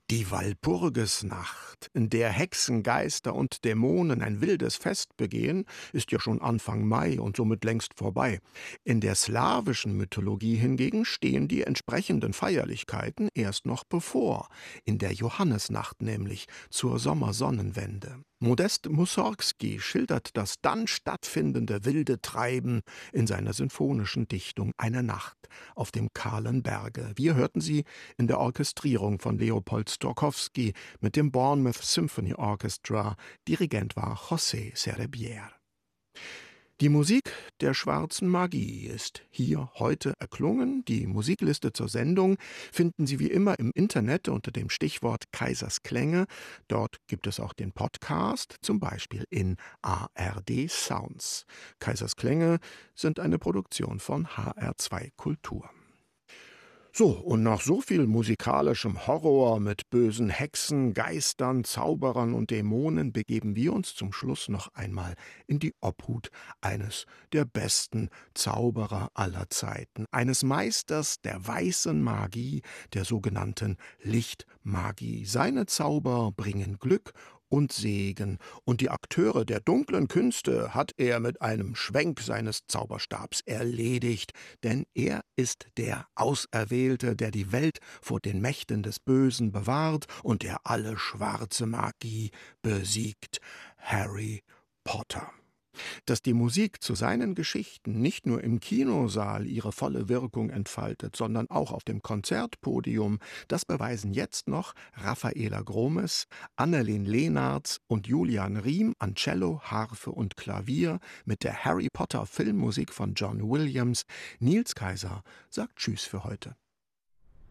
Die Walpurgisnacht, in der Hexen, Geister und Dämonen ein wildes Fest begehen, ist ja schon Anfang Mai und somit längst vorbei. In der slawischen Mythologie hingegen stehen die entsprechenden Feierlichkeiten erst noch bevor, in der Johannisnacht nämlich zur Sommersonnenwende. Modest Mussorgsky schildert das dann stattfindende wilde Treiben in seiner sinfonischen Dichtung Eine Nacht auf dem kahlen Berge. Wir hörten sie in der Orchestrierung von Leopold Stokowski mit dem Bournemouth Symphony Orchestra. Dirigent war José Cerebier. Die Musik der schwarzen Magie ist hier heute erklungen. Die Musikliste zur Sendung finden Sie wie immer im Internet unter dem Stichwort Kaisers Klänge. Dort gibt es auch den Podcast, zum Beispiel in ARD Sounds. Kaisers Klänge sind eine Produktion von HR2 Kultur. So, und nach so viel musikalischem Horror mit bösen Hexen, Geistern, Zauberern und Dämonen begeben wir uns zum Schluss noch einmal in die Obhut eines der besten Zauberer aller Zeiten, eines Meisters der weißen Magie, der sogenannten Lichtmagie. Seine Zauber bringen Glück und Segen, und die Akteure der dunklen Künste hat er mit einem Schwenk seines Zauberstabs erledigt, denn er ist der Auserwählte, der die Welt vor den Mächten des Bösen bewahrt und der alle schwarze Magie besiegt. Harry Potter. Dass die Musik zu seinen Geschichten nicht nur im Kinosaal ihre volle Wirkung entfaltet, sondern auch auf dem Konzertpodium, das beweisen jetzt noch Raffaela Gromes, Annelien Leenartz und Julian Riem an Cello, Harfe und Klavier mit der Harry Potter Filmmusik von John Williams. Nils Kaiser sagt Tschüss für heute.